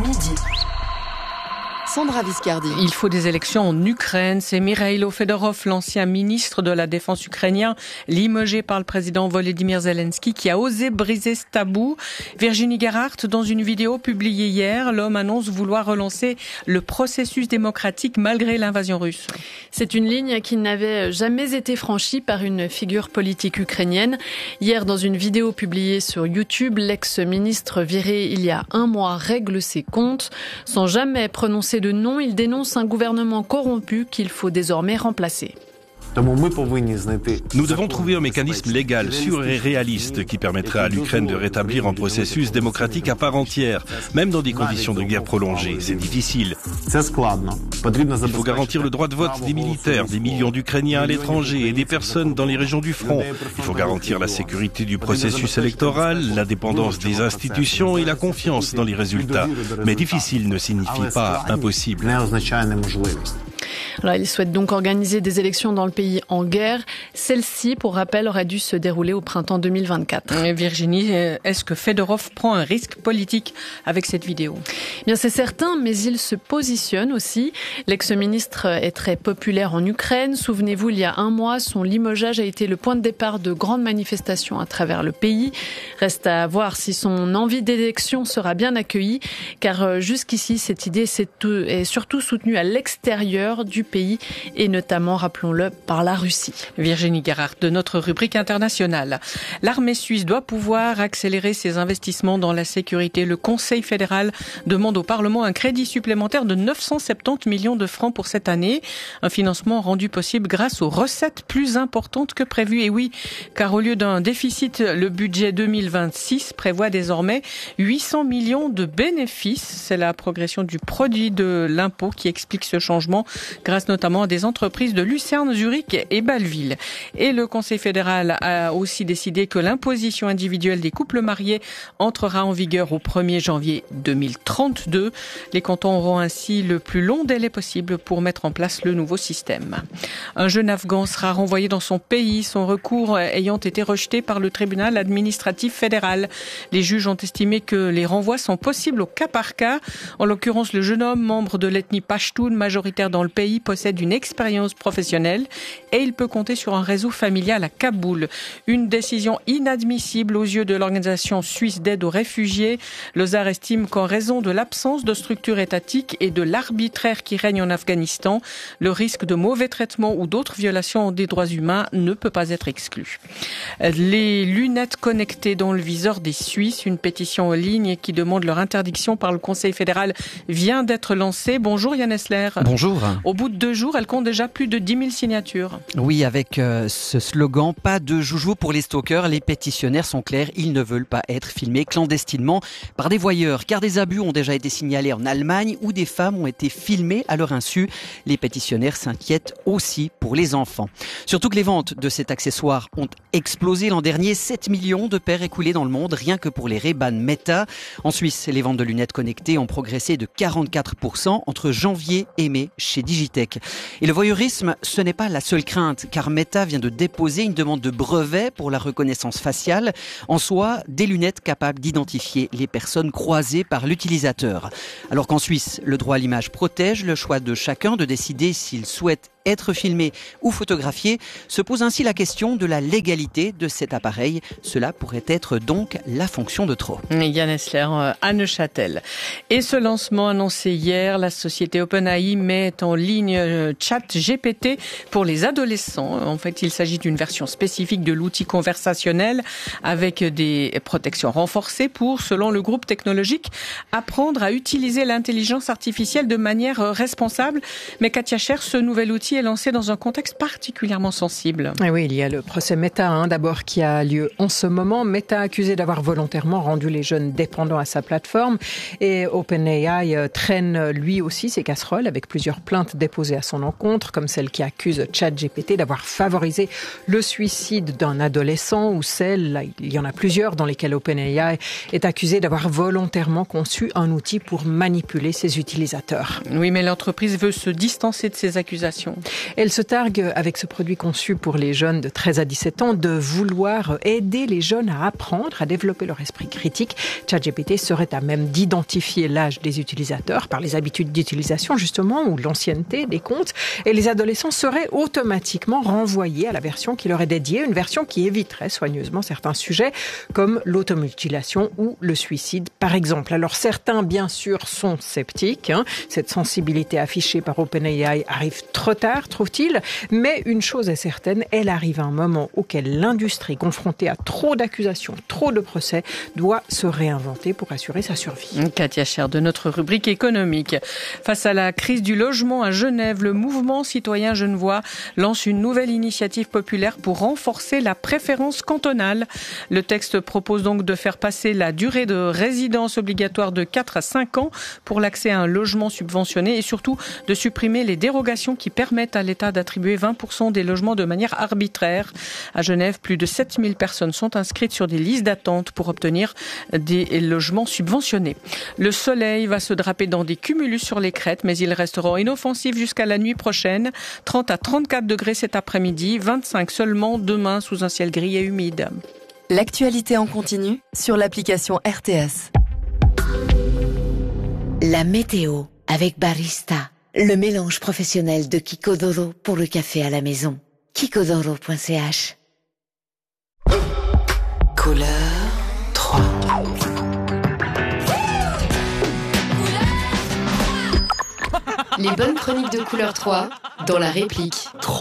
midi. Sandra Viscardi. Il faut des élections en Ukraine. C'est Mikhailo Fedorov, l'ancien ministre de la Défense ukrainien, limogé par le président Volodymyr Zelensky, qui a osé briser ce tabou. Virginie Gerhardt, dans une vidéo publiée hier, l'homme annonce vouloir relancer le processus démocratique malgré l'invasion russe. C'est une ligne qui n'avait jamais été franchie par une figure politique ukrainienne. Hier, dans une vidéo publiée sur YouTube, l'ex-ministre viré il y a un mois règle ses comptes. Sans jamais prononcer de nom, il dénonce un gouvernement corrompu qu'il faut désormais remplacer. Nous devons trouver un mécanisme légal, sûr et réaliste qui permettra à l'Ukraine de rétablir un processus démocratique à part entière, même dans des conditions de guerre prolongée. C'est difficile. Il faut garantir le droit de vote des militaires, des millions d'Ukrainiens à l'étranger et des personnes dans les régions du front. Il faut garantir la sécurité du processus électoral, l'indépendance des institutions et la confiance dans les résultats. Mais difficile ne signifie pas impossible. Alors, il souhaite donc organiser des élections dans le pays en guerre. Celle-ci, pour rappel, aurait dû se dérouler au printemps 2024. Et Virginie, est-ce que Fedorov prend un risque politique avec cette vidéo ? Bien, c'est certain, mais il se positionne aussi. L'ex-ministre est très populaire en Ukraine. Souvenez-vous, il y a un mois, son limogeage a été le point de départ de grandes manifestations à travers le pays. Reste à voir si son envie d'élection sera bien accueillie, car jusqu'ici, cette idée est surtout soutenue à l'extérieur du pays et notamment, rappelons-le, par la Russie. Virginie Gerhardt de notre rubrique internationale. L'armée suisse doit pouvoir accélérer ses investissements dans la sécurité. Le Conseil fédéral demande au Parlement un crédit supplémentaire de 970 millions de francs pour cette année. Un financement rendu possible grâce aux recettes plus importantes que prévues. Et oui, car au lieu d'un déficit, le budget 2026 prévoit désormais 800 millions de bénéfices. C'est la progression du produit de l'impôt qui explique ce changement, grâce notamment à des entreprises de Lucerne, Zurich et Bâle-Ville. Et le Conseil fédéral a aussi décidé que l'imposition individuelle des couples mariés entrera en vigueur au 1er janvier 2032. Les cantons auront ainsi le plus long délai possible pour mettre en place le nouveau système. Un jeune Afghan sera renvoyé dans son pays, son recours ayant été rejeté par le tribunal administratif fédéral. Les juges ont estimé que les renvois sont possibles au cas par cas. En l'occurrence, le jeune homme, membre de l'ethnie Pashtun, majoritaire dans le pays, possède une expérience professionnelle et il peut compter sur un réseau familial à Kaboul. Une décision inadmissible aux yeux de l'organisation suisse d'aide aux réfugiés. L'OSAR estime qu'en raison de l'absence de structure étatique et de l'arbitraire qui règne en Afghanistan, le risque de mauvais traitements ou d'autres violations des droits humains ne peut pas être exclu. Les lunettes connectées dans le viseur des Suisses, une pétition en ligne qui demande leur interdiction par le Conseil fédéral vient d'être lancée. Bonjour Yann Essler. Bonjour. Au bout de 2 jours, elle compte déjà plus de 10 000 signatures. Oui, avec ce slogan « Pas de joujou pour les stalkers », les pétitionnaires sont clairs, ils ne veulent pas être filmés clandestinement par des voyeurs. Car des abus ont déjà été signalés en Allemagne où des femmes ont été filmées à leur insu. Les pétitionnaires s'inquiètent aussi pour les enfants. Surtout que les ventes de cet accessoire ont explosé l'an dernier. 7 millions de paires écoulées dans le monde, rien que pour les Ray-Ban Meta. En Suisse, les ventes de lunettes connectées ont progressé de 44% entre janvier et mai chez Digitech. Et le voyeurisme, ce n'est pas la seule crainte, car Meta vient de déposer une demande de brevet pour la reconnaissance faciale, en soi des lunettes capables d'identifier les personnes croisées par l'utilisateur. Alors qu'en Suisse, le droit à l'image protège le choix de chacun de décider s'il souhaite être filmé ou photographié, se pose ainsi la question de la légalité de cet appareil. Cela pourrait être donc la fonction de trop. Yann Essler à Neuchâtel. Et ce lancement annoncé hier, la société OpenAI met en ligne ChatGPT pour les adolescents. En fait, il s'agit d'une version spécifique de l'outil conversationnel avec des protections renforcées pour, selon le groupe technologique, apprendre à utiliser l'intelligence artificielle de manière responsable. Mais Katia Scher, ce nouvel outil est lancé dans un contexte particulièrement sensible. Et oui, il y a le procès Meta d'abord qui a lieu en ce moment. Meta accusé d'avoir volontairement rendu les jeunes dépendants à sa plateforme. Et OpenAI traîne lui aussi ses casseroles avec plusieurs plaintes déposées à son encontre, comme celle qui accuse ChatGPT d'avoir favorisé le suicide d'un adolescent ou celle, il y en a plusieurs dans lesquelles OpenAI est accusé d'avoir volontairement conçu un outil pour manipuler ses utilisateurs. Oui, mais l'entreprise veut se distancer de ces accusations. Elle se targue, avec ce produit conçu pour les jeunes de 13 à 17 ans, de vouloir aider les jeunes à apprendre, à développer leur esprit critique. ChatGPT serait à même d'identifier l'âge des utilisateurs par les habitudes d'utilisation, justement, ou l'ancienneté des comptes. Et les adolescents seraient automatiquement renvoyés à la version qui leur est dédiée, une version qui éviterait soigneusement certains sujets, comme l'automutilation ou le suicide, par exemple. Alors certains, bien sûr, sont sceptiques. Cette sensibilité affichée par OpenAI arrive trop tard, trouve-t-il. Mais une chose est certaine, elle arrive à un moment auquel l'industrie, confrontée à trop d'accusations, trop de procès, doit se réinventer pour assurer sa survie. Katia Scher de notre rubrique économique. Face à la crise du logement à Genève, le mouvement citoyen genevois lance une nouvelle initiative populaire pour renforcer la préférence cantonale. Le texte propose donc de faire passer la durée de résidence obligatoire de 4 à 5 ans pour l'accès à un logement subventionné et surtout de supprimer les dérogations qui permettent à l'État d'attribuer 20% des logements de manière arbitraire. À Genève, plus de 7000 personnes sont inscrites sur des listes d'attente pour obtenir des logements subventionnés. Le soleil va se draper dans des cumulus sur les crêtes, mais il restera inoffensif jusqu'à la nuit prochaine. 30 à 34 degrés cet après-midi, 25 seulement demain sous un ciel gris et humide. L'actualité en continu sur l'application RTS. La météo avec Barista, le mélange professionnel de Kikodoro pour le café à la maison. Kikodoro.ch. Couleur 3. Les bonnes chroniques de Couleur 3 dans la réplique.